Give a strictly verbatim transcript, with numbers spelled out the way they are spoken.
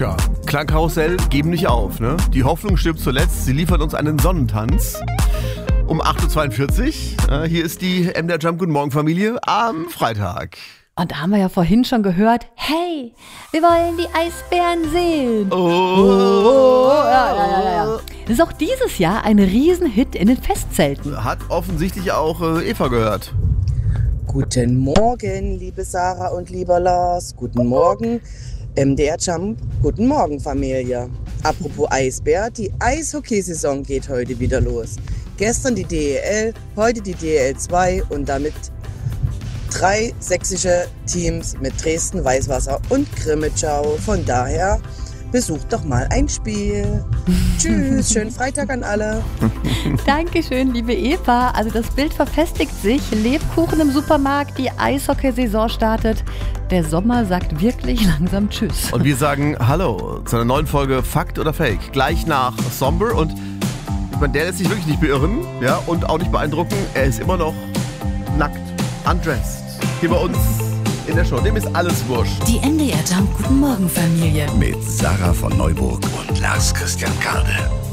Tja, Klangkarussell geben nicht auf, ne? Die Hoffnung stirbt zuletzt. Sie liefern uns einen Sonnentanz. Um acht Uhr zweiundvierzig. Äh, hier ist die M D R Jump Guten Morgen Familie am Freitag. Und da haben wir ja vorhin schon gehört, hey, wir wollen die Eisbären sehen. Oh, oh, oh ja, ja, ja, ja. Das ist auch dieses Jahr ein Riesenhit in den Festzelten. Hat offensichtlich auch äh, Eva gehört. Guten Morgen, liebe Sarah und lieber Lars. Guten Morgen, M D R Jump. Guten Morgen, Familie. Apropos Eisbär, die Eishockeysaison geht heute wieder los. Gestern die D E L, heute die D E L zwei und damit drei sächsische Teams mit Dresden, Weißwasser und Grimmitschau. Von daher besucht doch mal ein Spiel. Tschüss, schönen Freitag an alle. Dankeschön, liebe Eva. Also das Bild verfestigt sich. Lebkuchen im Supermarkt, die Eishockeysaison startet. Der Sommer sagt wirklich langsam Tschüss. Und wir sagen Hallo zu einer neuen Folge Fakt oder Fake. Gleich nach Somber und ich meine, der lässt sich wirklich nicht beirren, ja, und auch nicht beeindrucken. Er ist immer noch nackt, undressed. Hier bei uns in der Show. Dem ist alles wurscht. Die M D R Jump Guten Morgen Familie. Mit Sarah von Neuburg und Lars Christian Kade.